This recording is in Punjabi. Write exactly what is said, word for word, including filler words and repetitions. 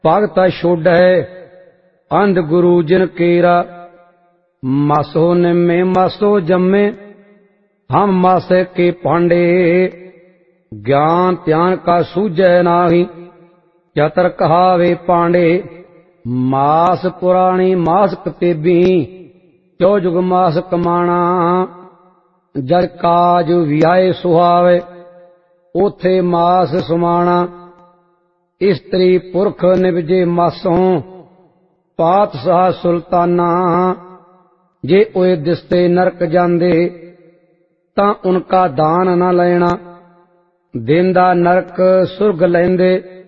ਭਗਤਾ ਛੋੜੈ ਅੰਧ ਗੁਰੂ ਜਿਨ ਕੇਰਾ। ਮਾਸੋ ਨਿਮੇ ਮਾਸੋ ਜੰਮੇ ਹਮ ਮਾਸੇ ਕੇ ਪਾਂਡੇ। ਗਿਆਨ ਧਿਆਨ ਕਾ ਸੂਝੈ ਨਾਹੀ ਚਤਰ ਕਹਾਵੇ ਪਾਂਡੇ। ਮਾਸ ਪੁਰਾਣੀ ਮਾਸ ਕਤੇਬੀ ਚੋ ਜੁਗ ਮਾਸ ਕਮਾਣਾ। ਜਦ ਕਾਜ ਵਿਆਏ ਸੁਹਾਵੇ ਉਥੇ ਮਾਸ ਸਮਾਣਾ। ਇਸਤਰੀ ਪੁਰਖ ਨਿਵਜੇ ਮਾਸੋਂ ਪਾਤਸ਼ਾਹ ਸੁਲਤਾਨਾ। ਜੇ ओए दिसते नरक जांदे ਤਾਂ ਉਨਕਾ ਦਾਨ ਨਾ ਲੈਣਾ। ਦੇਂਦਾ ਨਰਕ ਸੁਰਗ ਲੈਂਦੇ